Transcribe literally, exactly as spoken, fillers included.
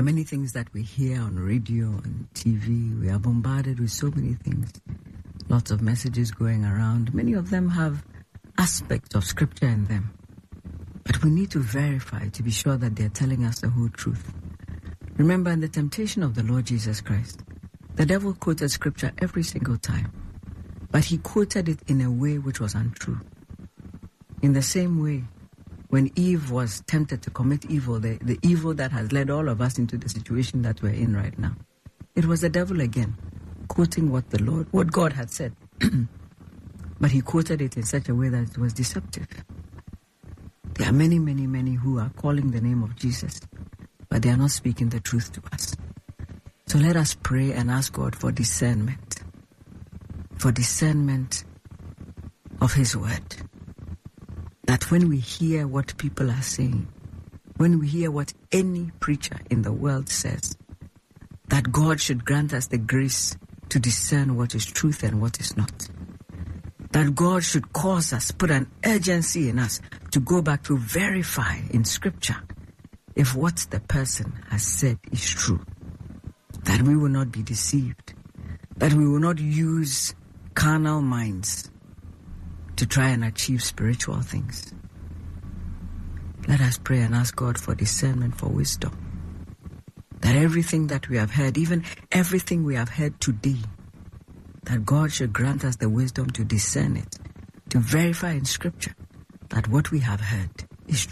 are many things that we hear on radio and T V. We are bombarded with so many things. Lots of messages going around. Many of them have aspects of scripture in them. But we need to verify to be sure that they're telling us the whole truth. Remember, in the temptation of the Lord Jesus Christ, the devil quoted scripture every single time. But he quoted it in a way which was untrue. In the same way, when Eve was tempted to commit evil, the, the evil that has led all of us into the situation that we're in right now, it was the devil again, quoting what the Lord, what God had said. But he quoted it in such a way that it was deceptive. There are many, many, many who are calling the name of Jesus, but they are not speaking the truth to us. So let us pray and ask God for discernment, for discernment of his word. That when we hear what people are saying, when we hear what any preacher in the world says, that God should grant us the grace to discern what is truth and what is not. That God should cause us, put an urgency in us to go back to verify in scripture if what the person has said is true. That we will not be deceived. That we will not use carnal minds to try and achieve spiritual things. Let us pray and ask God for discernment, for wisdom. That everything that we have heard, even everything we have heard today, that God should grant us the wisdom to discern it, to verify in scripture that what we have heard